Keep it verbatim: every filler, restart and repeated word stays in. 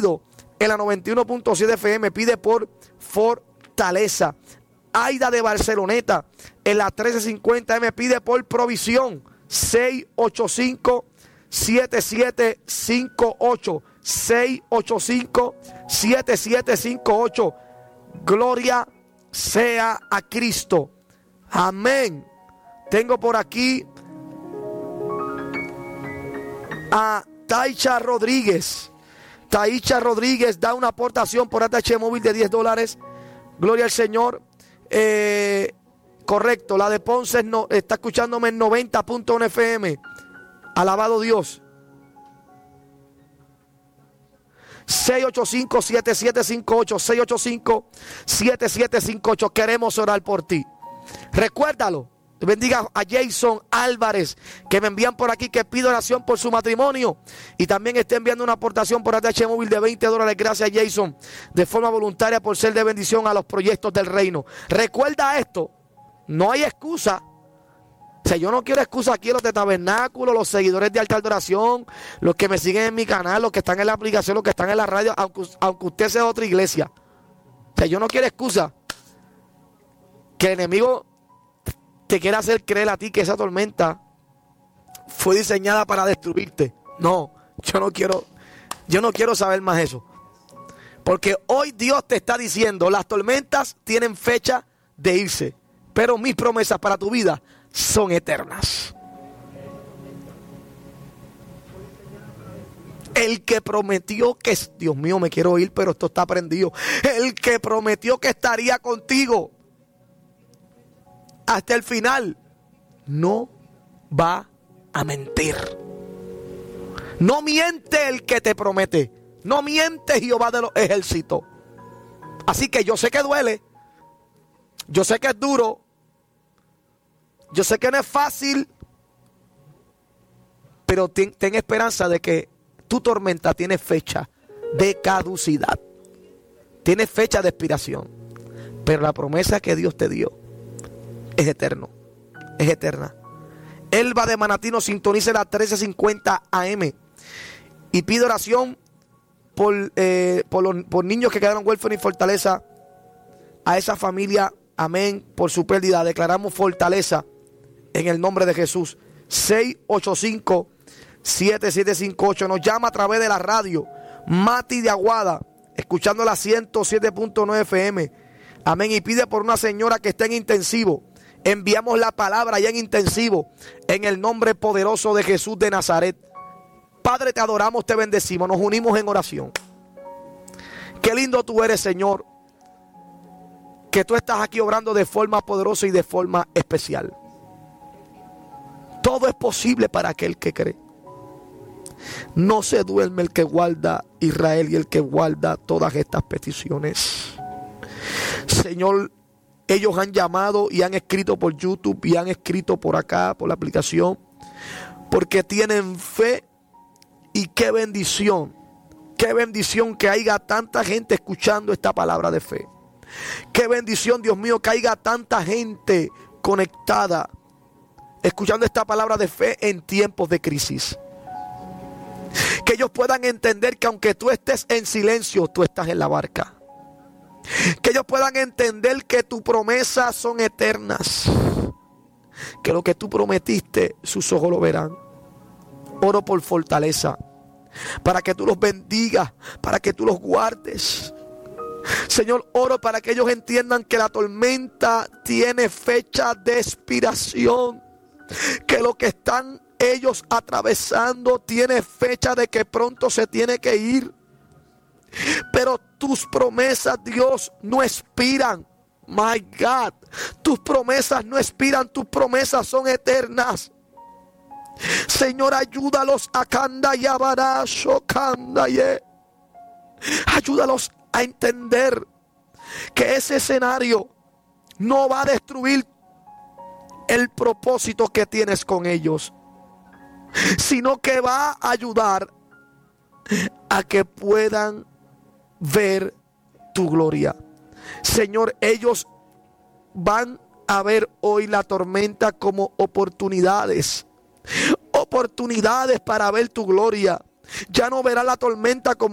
Unido en la noventa y uno punto siete F M pide por fortaleza. Aida de Barceloneta en la trece cincuenta M pide por provisión. seis ocho cinco, siete siete cinco ocho. seis ocho cinco, siete siete cinco ocho. Gloria sea a Cristo. Amén. Tengo por aquí a Taicha Rodríguez. Taicha Rodríguez da una aportación por A T H Móvil de diez dólares. Gloria al Señor. Eh, correcto, la de Ponce no, está escuchándome en noventa punto uno F M. Alabado Dios. seis ocho cinco, siete siete cinco ocho. seis ocho cinco, siete siete cinco ocho. Queremos orar por ti. Recuérdalo. Bendiga a Jason Álvarez, que me envían por aquí, que pide oración por su matrimonio. Y también está enviando una aportación por A T H Móvil de veinte dólares. Gracias, Jason, de forma voluntaria, por ser de bendición a los proyectos del reino. Recuerda esto, no hay excusa. O sea, yo no quiero excusa aquí, los de Tabernáculo, los seguidores de Altar de Oración, los que me siguen en mi canal, los que están en la aplicación, los que están en la radio, aunque, aunque usted sea de otra iglesia. O sea, yo no quiero excusa que el enemigo te quiere hacer creer a ti que esa tormenta fue diseñada para destruirte. No, yo no quiero, yo no quiero saber más eso. Porque hoy Dios te está diciendo, las tormentas tienen fecha de irse, pero mis promesas para tu vida son eternas. El que prometió que, Dios mío, me quiero ir, pero esto está prendido. El que prometió que estaría contigo hasta el final, no va a mentir. No miente el que te promete. No miente Jehová de los ejércitos. Así que yo sé que duele. Yo sé que es duro. Yo sé que no es fácil. Pero ten, ten esperanza de que tu tormenta tiene fecha de caducidad. Tiene fecha de expiración. Pero la promesa que Dios te dio es eterno, es eterna. Elba de Manatí nos sintoniza la trece cincuenta A M y pide oración por, eh, por, los, por niños que quedaron huérfanos y fortaleza a esa familia. Amén. Por su pérdida declaramos fortaleza en el nombre de Jesús. seis ocho cinco, siete siete cinco ocho. Nos llama a través de la radio Mati de Aguada, escuchando la ciento siete punto nueve F M. Amén. Y pide por una señora que está en intensivo. Enviamos la palabra ya en intensivo en el nombre poderoso de Jesús de Nazaret. Padre, te adoramos, te bendecimos, nos unimos en oración. Qué lindo tú eres, Señor, que tú estás aquí obrando de forma poderosa y de forma especial. Todo es posible para aquel que cree. No se duerme el que guarda Israel y el que guarda todas estas peticiones. Señor, ellos han llamado y han escrito por YouTube y han escrito por acá, por la aplicación, porque tienen fe. Y qué bendición, qué bendición que haya tanta gente escuchando esta palabra de fe. Qué bendición, Dios mío, que haya tanta gente conectada, escuchando esta palabra de fe en tiempos de crisis. Que ellos puedan entender que aunque tú estés en silencio, tú estás en la barca. Que ellos puedan entender que tus promesas son eternas. Que lo que tú prometiste, sus ojos lo verán. Oro por fortaleza, para que tú los bendigas, para que tú los guardes. Señor, oro para que ellos entiendan que la tormenta tiene fecha de expiración. Que lo que están ellos atravesando tiene fecha de que pronto se tiene que ir. Pero tus promesas, Dios, no expiran. My God, tus promesas no expiran, tus promesas son eternas. Señor, ayúdalos a Kandayabarashokandaye. Ayúdalos a entender que ese escenario no va a destruir el propósito que tienes con ellos, sino que va a ayudar a que puedan ver tu gloria. Señor, ellos van a ver hoy la tormenta como oportunidades. Oportunidades para ver tu gloria. Ya no verá la tormenta como